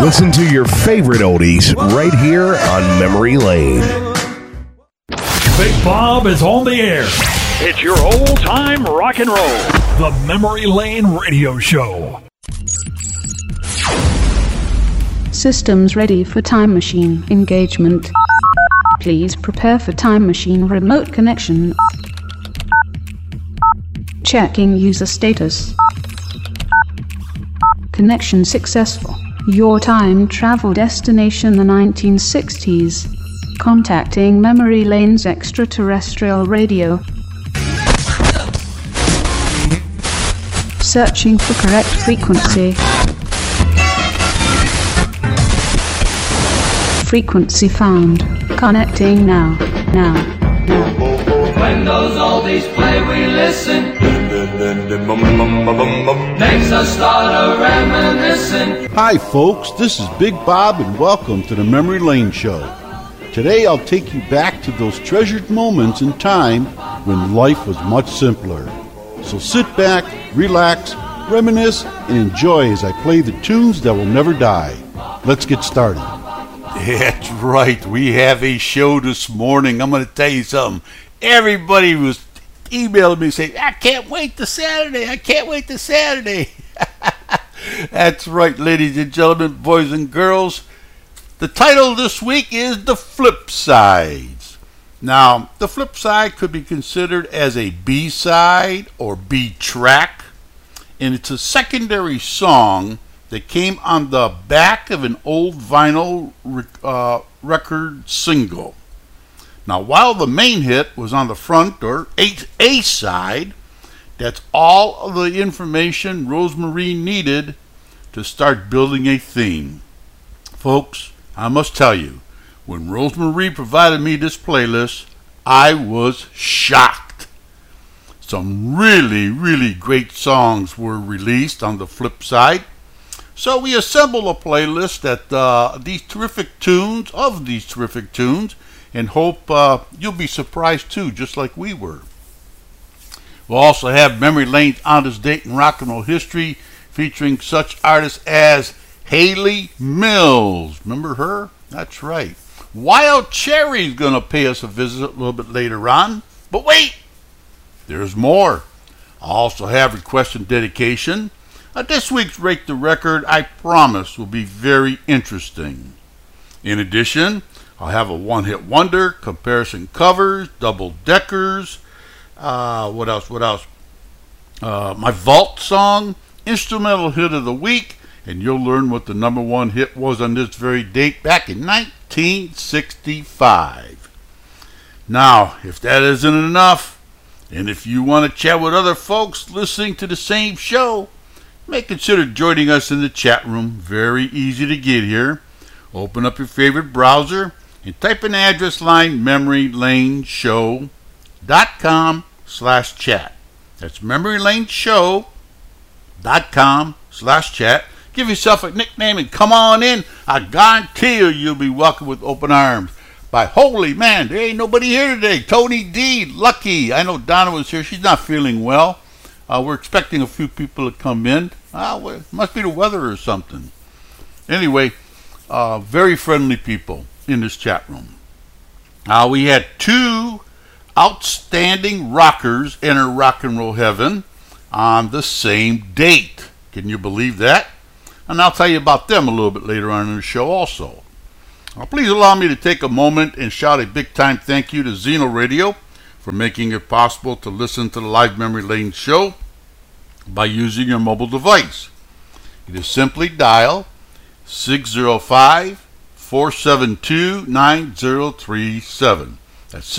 Listen to your favorite oldies right here on Memory Lane. Big Bob is on the air. It's your old-time rock and roll. The Memory Lane Radio Show. Systems ready for time machine engagement. Please prepare for time machine remote connection. Checking user status. Connection successful. Your time travel destination the 1960s. Contacting Memory Lane's extraterrestrial radio. Searching for correct frequency. Frequency found. Connecting now. When those oldies play, we listen. Makes us start a reminiscing. Hi folks, this is Big Bob and welcome to the Memory Lane Show. Today I'll take you back to those treasured moments in time when life was much simpler. So sit back, relax, reminisce, and enjoy as I play the tunes that will never die. Let's get started. That's right, we have a show this morning. I'm going to tell you something. Everybody was emailing me saying, I can't wait to Saturday. That's right, ladies and gentlemen, boys and girls. The title this week is The Flip Sides. Now, the flip side could be considered as a B-side or B-track, and it's a secondary song that came on the back of an old vinyl record single. Now, while the main hit was on the front or A side, that's all of the information Rosemary needed to start building a theme. Folks, I must tell you, when Rosemary provided me this playlist, I was shocked. Some really, really great songs were released on the flip side. So we assembled a playlist that these terrific tunes, and hope you'll be surprised too, just like we were. We'll also have Memory Lane's Honest Date in Rock and Roll History, featuring such artists as Hayley Mills. Remember her? That's right. Wild Cherry's going to pay us a visit a little bit later on. But wait, there's more. I'll also have request and dedication. This week's Rate the Record, I promise, will be very interesting. In addition, I'll have a one-hit wonder, comparison covers, double-deckers. What else? My vault song, instrumental hit of the week, and you'll learn what the number one hit was on this very date back in 1965. Now, if that isn't enough, and if you want to chat with other folks listening to the same show, you may consider joining us in the chat room. Very easy to get here. Open up your favorite browser and type in the address line memorylaneshow.com/chat. That's memorylaneshow.com/chat. Give yourself a nickname and come on in. I guarantee you'll be welcomed with open arms. By holy man, there ain't nobody here today. Tony D, Lucky. I know Donna was here. She's not feeling well. We're expecting a few people to come in. It must be the weather or something. Anyway, very friendly people in this chat room. We had two outstanding rockers enter rock and roll heaven on the same date. Can you believe that? And I'll tell you about them a little bit later on in the show also. Please allow me to take a moment and shout a big time thank you to Zeno Radio for making it possible to listen to the live Memory Lane show by using your mobile device. You just simply dial 605-472-9037. That's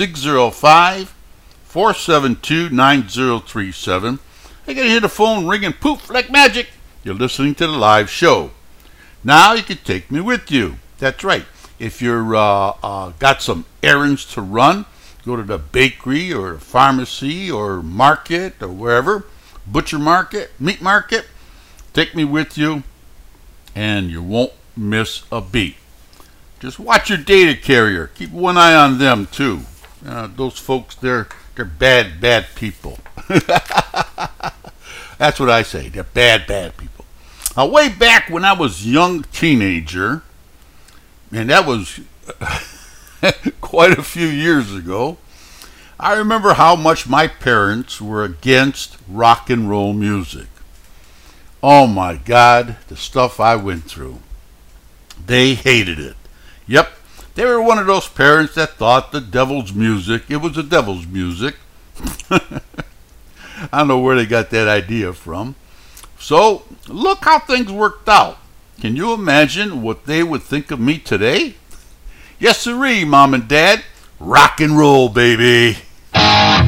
605-472-9037. You're going to hear the phone ringing poof like magic. You're listening to the live show. Now you can take me with you. That's right. If you're got some errands to run, go to the bakery or the pharmacy or market or wherever, butcher market, meat market, take me with you and you won't miss a beat. Just watch your data carrier. Keep one eye on them too. Those folks, they're bad people. That's what I say. They're bad people. Now, way back when I was a young teenager, and that was quite a few years ago, I remember how much my parents were against rock and roll music. Oh my God, the stuff I went through. They hated it. Yep, they were one of those parents that thought the devil's music, it was the devil's music. I don't know where they got that idea from. So, look how things worked out. Can you imagine what they would think of me today? Yes, sirree, Mom and Dad. Rock and roll, baby.